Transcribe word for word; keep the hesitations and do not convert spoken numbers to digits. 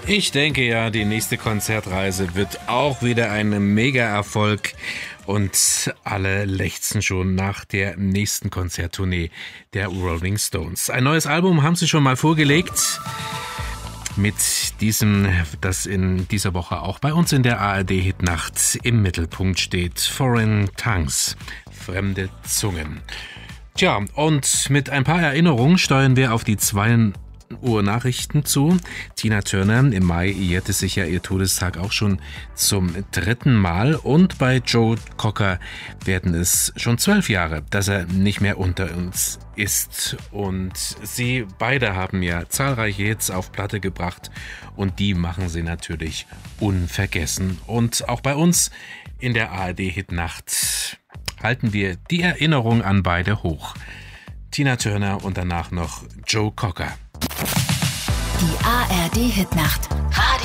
Ich denke ja, die nächste Konzertreise wird auch wieder ein Mega-Erfolg und alle lechzen schon nach der nächsten Konzerttournee der Rolling Stones. Ein neues Album haben sie schon mal vorgelegt. Mit diesem, das in dieser Woche auch bei uns in der A R D-Hitnacht im Mittelpunkt steht. Foreign Tongues, fremde Zungen. Tja, und mit ein paar Erinnerungen steuern wir auf die zwei Uhr Nachrichten zu. Tina Turner, im Mai jährte sich ja ihr Todestag auch schon zum dritten Mal. Und bei Joe Cocker werden es schon zwölf Jahre, dass er nicht mehr unter uns ist. Und sie beide haben ja zahlreiche Hits auf Platte gebracht und die machen sie natürlich unvergessen. Und auch bei uns in der A R D-Hitnacht halten wir die Erinnerung an beide hoch. Tina Turner und danach noch Joe Cocker. Die A R D-Hitnacht